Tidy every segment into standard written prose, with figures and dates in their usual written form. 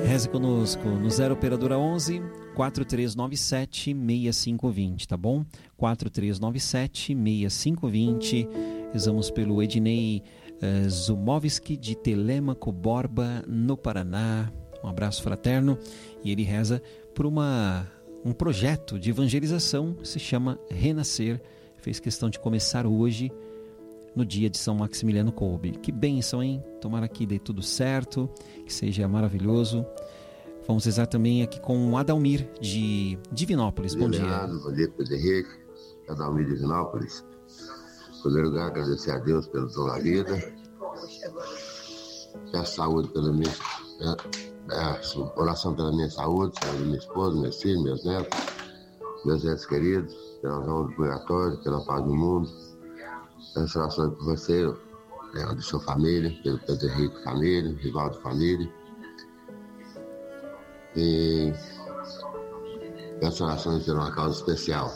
Reze conosco no 0 operadora 11 4397 6520, tá bom? 4397 6520. Rezamos pelo Ednei Zumovski de Telêmaco, Borba, no Paraná. Um abraço fraterno. E ele reza por um projeto de evangelização, se chama Renascer. Fez questão de começar hoje, no dia de São Maximiliano Kolbe. Que bênção, hein? Tomara que dê tudo certo, que seja maravilhoso. Vamos rezar também aqui com o Adalmir de Divinópolis. Bom dia. Bom dia, Pedro Henrique. Adalmir de Divinópolis. Em primeiro lugar, agradecer a Deus pelo dom da vida. Peço saúde pela minha... oração pela minha saúde, pela minha esposa, meus filhos, meus netos, meus entes queridos, pelas honras do purgatório, pela paz do mundo. Peço orações por você, de sua família, pelo Pedro Henrique família, Rivaldo família. E peço orações por uma causa especial.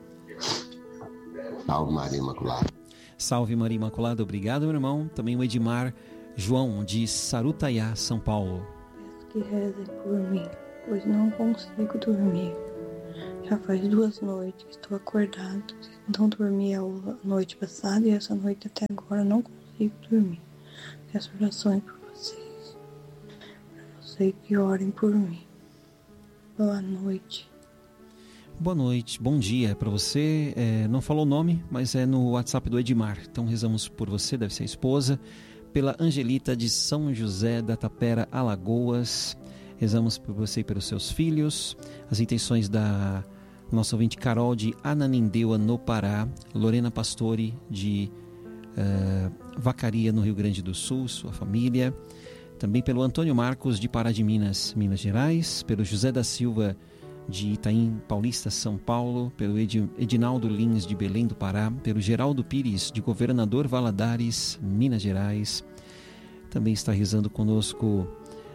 Salve Maria Imaculada. Salve Maria Imaculada, obrigado, meu irmão. Também o Edmar João de Sarutaiá, São Paulo. Peço que rezem por mim, pois não consigo dormir. Já faz 2 noites que estou acordado. Não dormi a noite passada e essa noite até agora não consigo dormir. Peço orações por vocês, para vocês que orem por mim. Boa noite. Boa noite, bom dia para você. Não falou o nome, mas é no WhatsApp do Edmar. Então rezamos por você, deve ser a esposa. Pela Angelita de São José da Tapera, Alagoas. Rezamos por você e pelos seus filhos. As intenções da nossa ouvinte Carol de Ananindeua, no Pará. Lorena Pastore de Vacaria, no Rio Grande do Sul, sua família. Também pelo Antônio Marcos de Pará de Minas, Minas Gerais. Pelo José da Silva de Itaim Paulista, São Paulo. Pelo Edinaldo Lins de Belém do Pará. Pelo Geraldo Pires de Governador Valadares, Minas Gerais. Também está rezando conosco,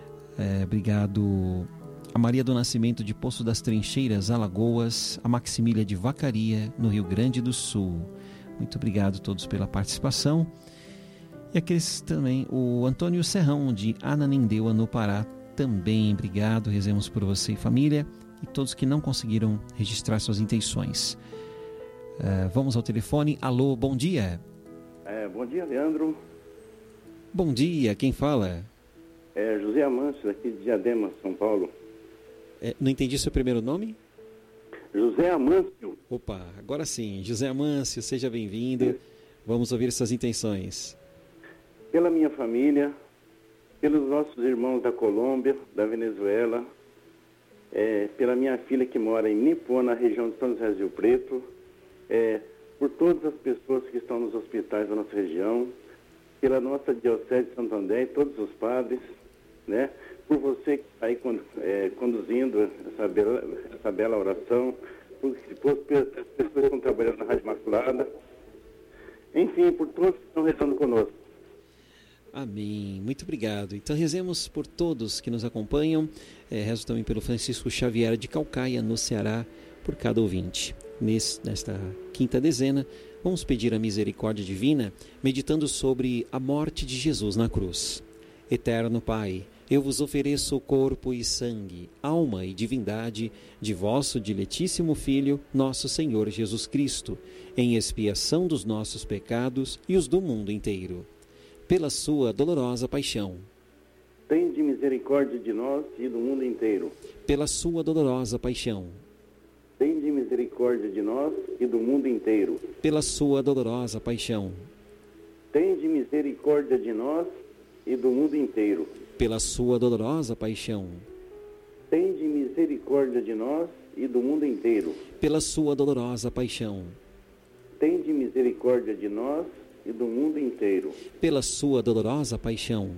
obrigado, a Maria do Nascimento de Poço das Trincheiras, Alagoas. A Maximília de Vacaria, no Rio Grande do Sul. Muito obrigado a todos pela participação. E aqueles também, o Antônio Serrão de Ananindeua, no Pará, também obrigado. Rezemos por você e família e todos que não conseguiram registrar suas intenções. Vamos ao telefone. Alô, bom dia. Bom dia, Leandro. Bom dia, quem fala? José Amâncio, aqui de Diadema, São Paulo. Não entendi seu primeiro nome? José Amâncio. Opa, agora sim. José Amâncio, seja bem-vindo. Vamos ouvir suas intenções. Pela minha família, pelos nossos irmãos da Colômbia, da Venezuela, pela minha filha que mora em Nipô, na região de São José do Rio Preto, por todas as pessoas que estão nos hospitais da nossa região, pela nossa Diocese de Santo André e todos os padres, né? Por você que está aí conduzindo essa bela oração, por as pessoas que estão trabalhando na Rádio Imaculada, enfim, por todos que estão rezando conosco. Amém, muito obrigado. Então rezemos por todos que nos acompanham. Rezo também pelo Francisco Xavier de Caucaia, no Ceará, por cada ouvinte. Nesta quinta dezena, vamos pedir a misericórdia divina, meditando sobre a morte de Jesus na cruz. Eterno Pai, eu vos ofereço o corpo e sangue, alma e divindade de vosso diletíssimo Filho, nosso Senhor Jesus Cristo, em expiação dos nossos pecados e os do mundo inteiro. Pela sua dolorosa paixão. Tende misericórdia de nós e do mundo inteiro. Pela sua dolorosa paixão. Tende misericórdia de nós e do mundo inteiro. Pela sua dolorosa paixão. Tende misericórdia de nós e do mundo inteiro. Pela sua dolorosa paixão. Tende misericórdia de nós e do mundo inteiro. Pela sua dolorosa paixão. Tende misericórdia de nós e do mundo inteiro. Pela sua dolorosa paixão.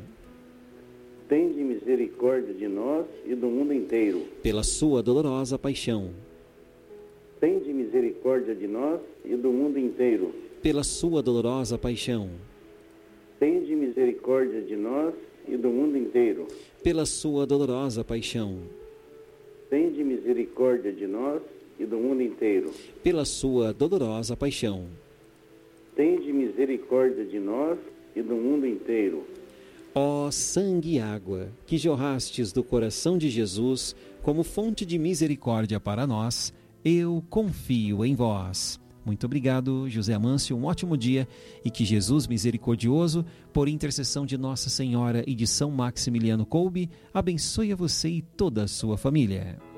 Tende misericórdia de nós e do mundo inteiro. Pela sua dolorosa paixão. Tende misericórdia de nós e do mundo inteiro. Pela sua dolorosa paixão. Tende misericórdia de nós e do mundo inteiro. Pela sua dolorosa paixão. Tende misericórdia de nós e do mundo inteiro. Pela sua dolorosa paixão. Tende misericórdia de nós e do mundo inteiro. Ó sangue e água, que jorrastes do coração de Jesus como fonte de misericórdia para nós, eu confio em vós. Muito obrigado, José Amâncio, um ótimo dia e que Jesus misericordioso, por intercessão de Nossa Senhora e de São Maximiliano Kolbe, abençoe a você e toda a sua família.